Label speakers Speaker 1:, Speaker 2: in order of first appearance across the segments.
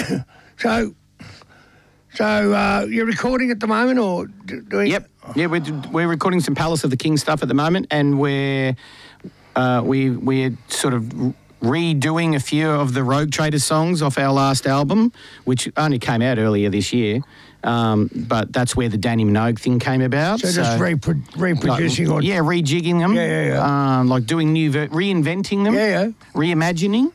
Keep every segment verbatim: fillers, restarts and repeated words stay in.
Speaker 1: so, so uh, you're recording at the moment, or doing?
Speaker 2: Yep. Yeah, we're we're recording some Palace of the King stuff at the moment, and we're uh, we we're sort of redoing a few of the Rogue Traders songs off our last album, which only came out earlier this year. Um, but that's where the Danny Minogue thing came about.
Speaker 1: So, so just repro- reproducing
Speaker 2: like,
Speaker 1: or...
Speaker 2: Yeah, rejigging them.
Speaker 1: Yeah, yeah, yeah.
Speaker 2: Um, like doing new... Ver- reinventing them.
Speaker 1: Yeah, yeah.
Speaker 2: Reimagining.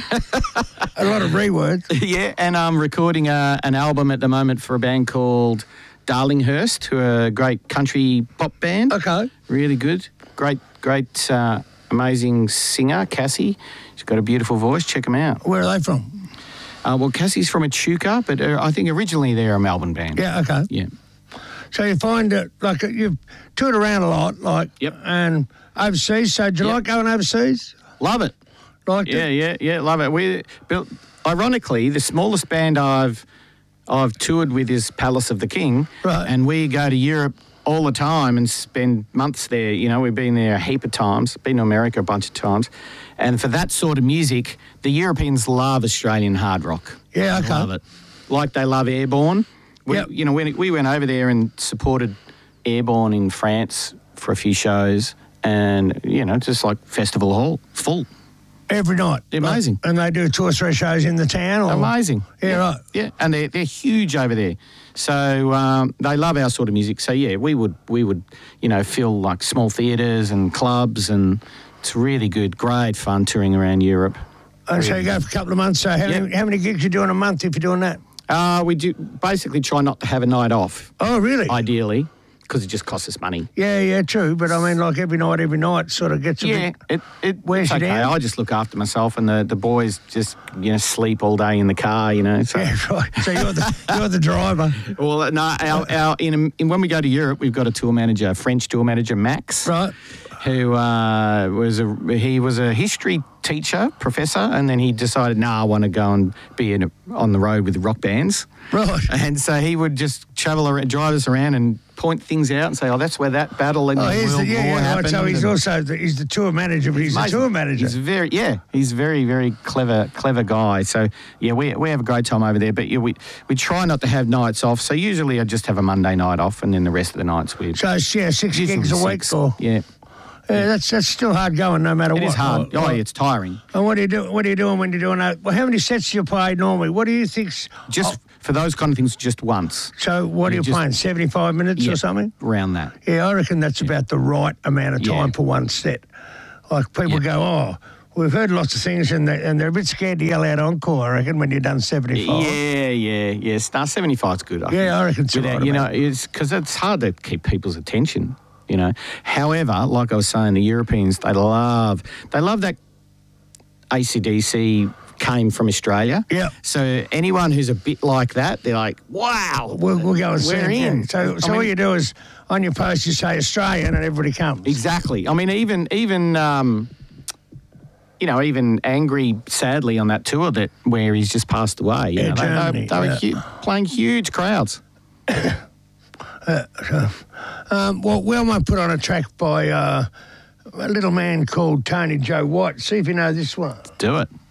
Speaker 1: Mm-hmm. A lot of rewords.
Speaker 2: Yeah, and I'm recording a, an album at the moment for a band called Darlinghurst, who are a great country pop band.
Speaker 1: Okay.
Speaker 2: Really good. Great, great, uh, amazing singer, Cassie. She's got a beautiful voice. Check them out.
Speaker 1: Where are they from?
Speaker 2: Uh, well, Cassie's from Echuca, but uh, I think originally they're a Melbourne band.
Speaker 1: Yeah, okay.
Speaker 2: Yeah.
Speaker 1: So you find that, like, you've toured around a lot, like,
Speaker 2: yep.
Speaker 1: and overseas. So do you
Speaker 2: yep.
Speaker 1: like going overseas?
Speaker 2: Love it.
Speaker 1: Like
Speaker 2: yeah,
Speaker 1: it?
Speaker 2: yeah, yeah, love it. We built. Ironically, the smallest band I've I've toured with is Palace of the King,
Speaker 1: right?
Speaker 2: And we go to Europe all the time and spend months there. You know, we've been there a heap of times. Been to America a bunch of times, and for that sort of music, the Europeans love Australian hard rock.
Speaker 1: Yeah, okay.
Speaker 2: They love it. Like they love Airborne. We,
Speaker 1: yep.
Speaker 2: You know, when we went over there and supported Airborne in France for a few shows, and you know, just like Festival Hall, full.
Speaker 1: Every night.
Speaker 2: Amazing.
Speaker 1: Like, and they do two or three shows in the town? Or?
Speaker 2: Amazing.
Speaker 1: Yeah,
Speaker 2: yeah,
Speaker 1: right.
Speaker 2: Yeah, and they're, they're huge over there. So um, they love our sort of music. So, yeah, we would, we would, you know, fill like small theatres and clubs, and it's really good, great fun touring around Europe.
Speaker 1: And
Speaker 2: really.
Speaker 1: So you go for a couple of months. So how,
Speaker 2: yep.
Speaker 1: many, how many gigs you do in a month if you're doing that?
Speaker 2: Uh, we do basically try not to have a night off.
Speaker 1: Oh, really?
Speaker 2: Ideally. Because it just costs us money.
Speaker 1: Yeah, yeah, true. But I mean, like every night, every night sort of gets a
Speaker 2: yeah,
Speaker 1: bit...
Speaker 2: it, it,
Speaker 1: wears
Speaker 2: it's
Speaker 1: you
Speaker 2: okay.
Speaker 1: down.
Speaker 2: I just look after myself, and the, the boys just, you know, sleep all day in the car, you know. So.
Speaker 1: Yeah, right. So you're the, you're the driver.
Speaker 2: Well, no, our, our, in, in, when we go to Europe, we've got a tour manager, a French tour manager, Max.
Speaker 1: Right.
Speaker 2: Who uh, was a, he was a history teacher, professor, and then he decided, no, nah, I want to go and be in a, on the road with rock bands.
Speaker 1: Right.
Speaker 2: And so he would just travel around, drive us around and point things out and say, oh, that's where that battle in
Speaker 1: oh,
Speaker 2: the World
Speaker 1: the, yeah,
Speaker 2: War
Speaker 1: yeah,
Speaker 2: happened.
Speaker 1: Right. So he's
Speaker 2: and
Speaker 1: also the, he's the tour manager, but he's
Speaker 2: amazing.
Speaker 1: the tour manager.
Speaker 2: He's very, yeah, he's very, very clever, clever guy. So, yeah, we we have a great time over there. But yeah, we we try not to have nights off. So usually I just have a Monday night off, and then the rest of the nights we.
Speaker 1: So yeah, six gigs a week,
Speaker 2: six.
Speaker 1: or
Speaker 2: yeah.
Speaker 1: Yeah, that's that's still hard going, no matter
Speaker 2: it
Speaker 1: what.
Speaker 2: It is hard.
Speaker 1: Or,
Speaker 2: oh,
Speaker 1: or,
Speaker 2: yeah, it's tiring.
Speaker 1: And what do you do? What are you doing when you're doing that? Well, how many sets do you play normally? What do you think's
Speaker 2: just
Speaker 1: oh,
Speaker 2: for those kind of things? Just once.
Speaker 1: So what are you
Speaker 2: just,
Speaker 1: playing? seventy-five minutes
Speaker 2: yeah,
Speaker 1: or something?
Speaker 2: Around that.
Speaker 1: Yeah, I reckon that's yeah. about the right amount of time yeah. for one set. Like people yeah. go, oh, we've heard lots of things, and they're, and they're a bit scared to yell out encore. I reckon when you're done seventy-five.
Speaker 2: Yeah, yeah, yeah. Star seventy-five's good. I
Speaker 1: yeah,
Speaker 2: think.
Speaker 1: I reckon it's
Speaker 2: Without,
Speaker 1: right.
Speaker 2: You know, it's because it's hard to keep people's attention. You know, however, like I was saying, the Europeans, they love, they love that A C D C came from Australia.
Speaker 1: Yeah.
Speaker 2: So anyone who's a bit like that, they're like, wow,
Speaker 1: we'll, we'll go and see
Speaker 2: we're in.
Speaker 1: So, so
Speaker 2: I mean,
Speaker 1: all you do is on your post you say Australian and everybody comes.
Speaker 2: Exactly. I mean, even even. Um, You know, even Angry, sadly, on that tour that where he's just passed away. You
Speaker 1: yeah,
Speaker 2: know,
Speaker 1: Germany,
Speaker 2: they, they, they
Speaker 1: yeah.
Speaker 2: were hu- playing huge crowds.
Speaker 1: Uh, so, um, well, we might put on a track by uh, a little man called Tony Joe White. See if you know this one.
Speaker 2: Do it.